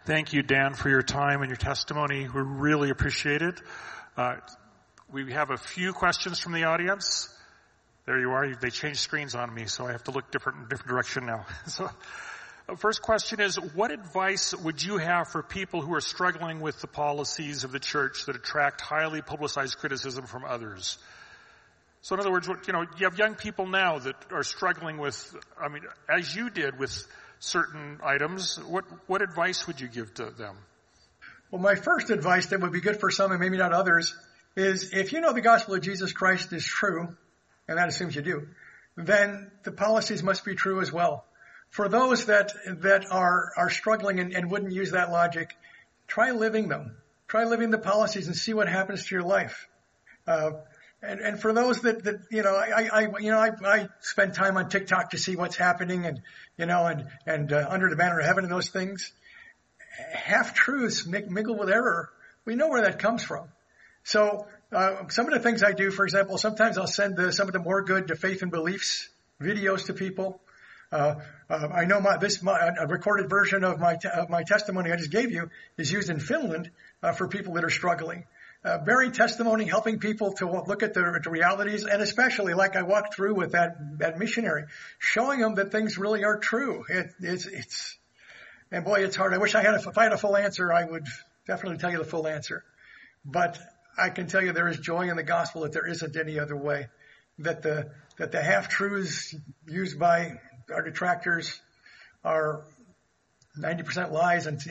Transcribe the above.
Thank you, Dan, for your time and your testimony. We really appreciate it. We have a few questions from the audience. There you are. They changed screens on me, so I have to look different direction now. So, first question is, what advice would you have for people who are struggling with the policies of the church that attract highly publicized criticism from others? So in other words, you have young people now that are struggling with, as you did with certain items. What advice would you give to them? Well, my first advice that would be good for some and maybe not others is if you know the gospel of Jesus Christ is true, and that assumes you do, then the policies must be true as well. For those that are struggling and wouldn't use that logic, try living them. Try living the policies and see what happens to your life. And for those that I spend time on TikTok to see what's happening and Under the Banner of Heaven and those things. Half truths mingle with error. We know where that comes from. So some of the things I do, for example, sometimes I'll send some of the more good to faith and beliefs videos to people. I know a recorded version of my testimony I just gave you is used in Finland for people that are struggling. Bearing testimony, helping people to look at the realities, and especially like I walked through with that missionary, showing them that things really are true. And boy, it's hard. I wish if I had a full answer, I would definitely tell you the full answer. But I can tell you there is joy in the gospel that there isn't any other way. That the half-truths used by our detractors are 90% lies and